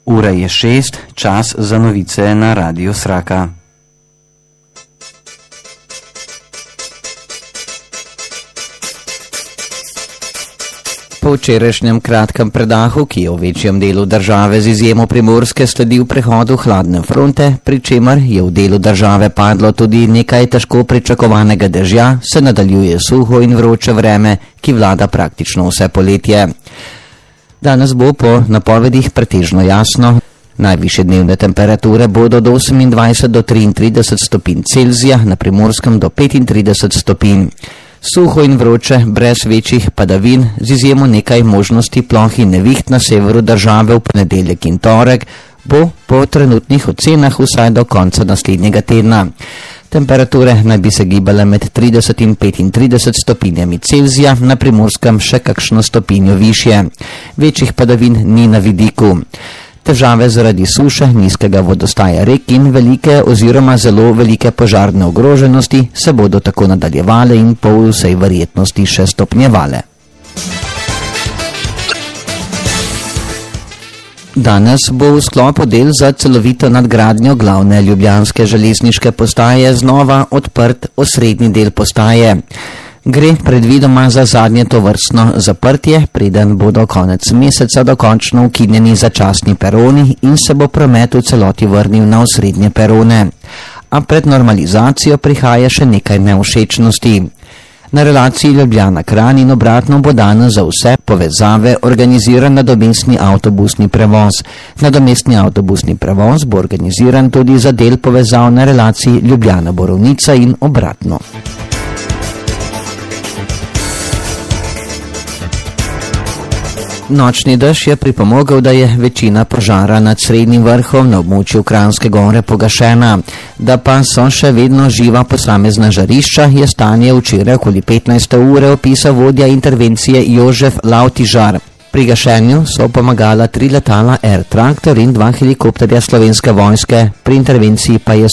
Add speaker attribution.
Speaker 1: Ura je 6, čas za novice na Radiu Sraka. Po včerajšnjem kratkem predahu, ki je v večjem delu države z izjemo Primorske sledil prehodu hladne fronte, pri čemer je v delu države padlo tudi nekaj težko pričakovanega dežja, se nadaljuje suho in vroče vreme, ki vlada praktično vse poletje. Danes bo po napovedih pretežno jasno. Najvišje dnevne temperature bodo do 28 do 33 stopinj Celzija, na Primorskem do 35 stopinj. Suho in vroče, brez večjih padavin, z izjemo nekaj možnosti ploh in neviht na severu države v ponedeljek in torek, bo po trenutnih ocenah vsaj do konca naslednjega tedna. Temperature naj bi se gibale med 30 in 35 stopinjami Celzija, na Primorskem še kakšno stopinjo višje. Večjih padavin ni na vidiku. Težave zaradi suše, nizkega vodostaja rek in velike oziroma zelo velike požarne ogroženosti se bodo tako nadaljevale in po vsej verjetnosti še stopnjevale. Danes bo v sklopu del za celovito nadgradnjo glavne ljubljanske železniške postaje znova odprt osrednji del postaje. Gre predvidoma za zadnje tovrstno zaprtje, preden bodo konec meseca dokončno ukinjeni začasni peroni in se bo promet v celoti vrnil na osrednje perone. A pred normalizacijo prihaja še nekaj nevšečnosti. Na relaciji Ljubljana-Kranj in obratno bo danes za vse povezave organiziran nadomestni avtobusni prevoz. Nadomestni avtobusni prevoz bo organiziran tudi za del povezav na relaciji Ljubljana-Borovnica in obratno. Nočni dež je pripomogel, da je večina požara nad Srednjim vrhom na območju Kranjske gore pogašena. Da pa so še vedno živa posamezna žarišča, je stanje včeraj okoli 15. ure opisal vodja intervencije Jožef Lavtižar. Pri gašenju so pomagala 3 letala Air Traktor in 2 helikopterja Slovenske vojske, pri intervenciji pa je